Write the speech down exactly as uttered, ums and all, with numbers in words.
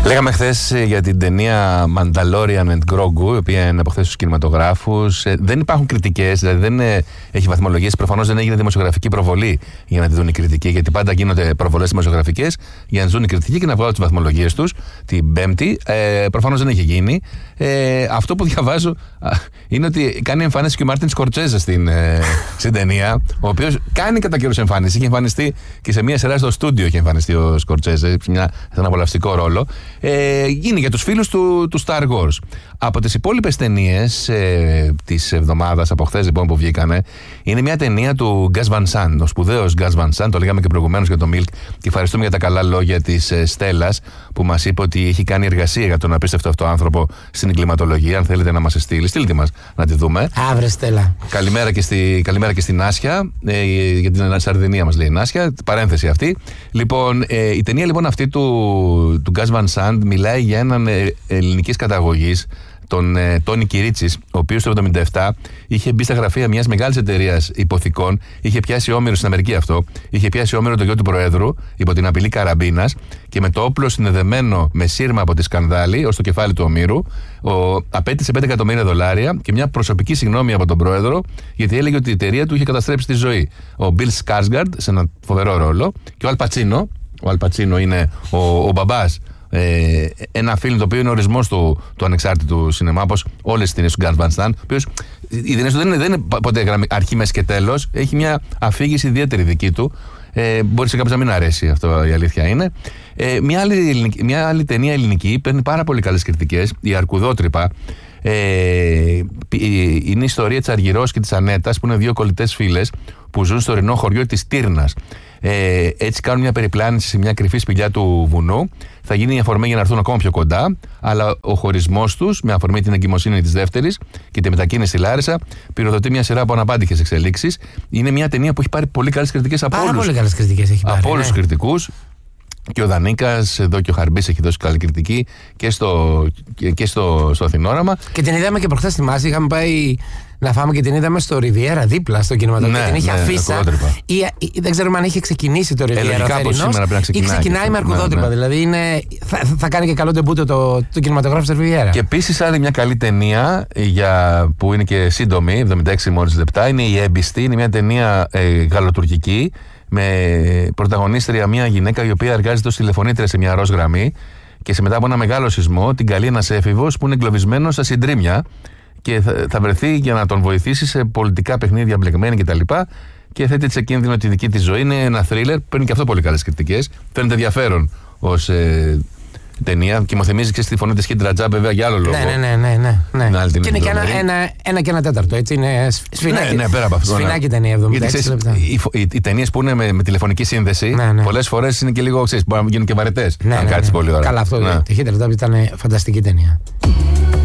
Λέγαμε χθες για την ταινία Mandalorian and Grogu, η οποία είναι από χθες στους κινηματογράφους. Δεν υπάρχουν κριτικές, δηλαδή δεν έχει βαθμολογίες. Προφανώς δεν έγινε δημοσιογραφική προβολή για να τη δουν οι κριτικοί, γιατί πάντα γίνονται προβολές δημοσιογραφικές για να τις δουν οι κριτικοί και να βγάλουν τις βαθμολογίες τους την Πέμπτη. Ε, προφανώς δεν έχει γίνει. Ε, αυτό που διαβάζω είναι ότι κάνει εμφάνιση και ο Μάρτιν Σκορτσέζε στην, ε, στην ταινία, ο οποίος κάνει κατά καιρούς εμφάνιση. Είχε εμφανιστεί και σε μια σειρά στο στούντιο, είχε εμφανιστεί ο Σκορτσέζε, σε έναν απολαυστικό ρόλο. Ε, γίνει για τους φίλους του, του Star Wars. Από τις υπόλοιπες ταινίες ε, της εβδομάδας, από χθες λοιπόν που βγήκανε, είναι μια ταινία του Gus Van Sant, ο σπουδαίος Gus Van Sant, το λέγαμε και προηγουμένως για το Milk, και ευχαριστούμε για τα καλά λόγια της ε, Στέλλας, που μας είπε ότι έχει κάνει εργασία για τον απίστευτο αυτό άνθρωπο στην εγκληματολογία. Αν θέλετε να μας στείλει, στείλτε μας να τη δούμε. Αύριο, Στέλλα. Καλημέρα και, στη, καλημέρα και στην Άσια, ε, για την Σαρδινία μας λέει η Άσια, παρένθεση αυτή. Λοιπόν, ε, η ταινία λοιπόν αυτή του, του Gus Van Sant μιλάει για έναν ε, ελληνικής καταγωγής, τον ε, Τόνι Κυρίτσης, ο οποίος το εβδομήντα επτά είχε μπει στα γραφεία μιας μεγάλης εταιρείας υποθηκών, είχε πιάσει όμηρο στην Αμερική αυτό, είχε πιάσει όμηρο το γιο του Προέδρου υπό την απειλή καραμπίνας και με το όπλο συνδεδεμένο με σύρμα από τη σκανδάλη ως το κεφάλι του ομήρου, ο, απέτησε πέντε εκατομμύρια δολάρια και μια προσωπική συγγνώμη από τον Πρόεδρο, γιατί έλεγε ότι η εταιρεία του είχε καταστρέψει τη ζωή. Ο Μπιλ Σκάρσγκαρντ σε ένα φοβερό ρόλο και ο Αλ Πατσίνο, ο Αλ Πατσίνο είναι ο, ο μπαμπάς. Ε, ένα φιλμ το οποίο είναι ορισμός του, του ανεξάρτητου σινεμά, όπως όλες τις ταινίες του Gus Van Sant, ο οποίος η ταινία του δεν είναι, δεν είναι ποτέ γραμμή, αρχή, μέση και τέλος. Έχει μια αφήγηση ιδιαίτερη δική του. Ε, μπορεί σε κάποιους να μην αρέσει, αυτό η αλήθεια είναι. Ε, μια, άλλη, μια άλλη ταινία ελληνική παίρνει πάρα πολύ καλές κριτικές, η Αρκουδότρυπα. Ε, είναι η ιστορία της Αργυρός και της Ανέτας, που είναι δύο κολλητές φίλες που ζουν στο ορεινό χωριό της Τύρνας. Ε, έτσι κάνουν μια περιπλάνηση σε μια κρυφή σπηλιά του βουνού. Θα γίνει η αφορμή για να έρθουν ακόμα πιο κοντά, αλλά ο χωρισμός τους, με αφορμή την εγκυμοσύνη της δεύτερης και τη μετακίνηση στη Λάρισα, πυροδοτεί μια σειρά από αναπάντηχες εξελίξεις. Είναι μια ταινία που έχει πάρει πολύ καλές κριτικές από όλους. Πολύ καλές κριτικές έχει πάρει. Από όλους τους κριτικούς. Και ο Δανίκας, εδώ και ο Χαρμπής έχει δώσει καλή κριτική και στο, και, και στο, στο Αθηνόραμα. Και την είδαμε και προχθές, θυμάσαι, είχαμε πάει να φάμε και την είδαμε στο Ριβιέρα δίπλα στο κινηματογράφο. Ναι, την είχε ναι, αφίσα. Ή, ή, δεν ξέρουμε αν είχε ξεκινήσει το Ριβιέρα ή ξεκινάει με Αρκουδότρυπα. Ναι, ναι. Δηλαδή είναι, θα, θα κάνει και καλό ντεμπούτο το, το κινηματογράφο στο Ριβιέρα. Και επίσης άλλη μια καλή ταινία για, που είναι και σύντομη, εβδομήντα έξι μόλις λεπτά, είναι η Έμπιστη. Είναι μια ταινία ε, γαλλοτουρκική, με πρωταγωνίστρια μια γυναίκα η οποία εργάζεται ως τηλεφωνήτρια σε μια ροζ γραμμή και σε μετά από ένα μεγάλο σεισμό την καλεί ένας έφηβος που είναι εγκλωβισμένος στα συντρίμμια και θα, θα βρεθεί για να τον βοηθήσει σε πολιτικά παιχνίδια μπλεγμένη κτλ. Και, και θέτει σε κίνδυνο τη δική της ζωή. Είναι ένα θρίλερ, παίρνει και αυτό πολύ καλές κριτικές. Φαίνεται ενδιαφέρον ως ε, ταινία και μου θυμίζει και στη φωνή της Χίντρα Τζάμπ, βέβαια, για άλλο λόγο. Ναι, ναι, ναι, ναι, ναι. ναι. Και είναι και ένα, ένα, ένα και ένα τέταρτο, έτσι. Είναι σφινάκι, ναι, ναι, πέρα από αυτό. Σφινάκι ταινία, εβδομήντα έξι λεπτά. Οι, οι, οι ταινίες που είναι με, με τηλεφωνική σύνδεση, ναι, ναι. πολλές φορές είναι και λίγο, ξέρεις, μπορεί να γίνουν και βαρετές. Ναι, αν ναι, κάτσεις ναι. πολύ ώρα. Καλά, αυτό. Ναι. Η Χίντρα Τζάμπ ήταν φανταστική ταινία.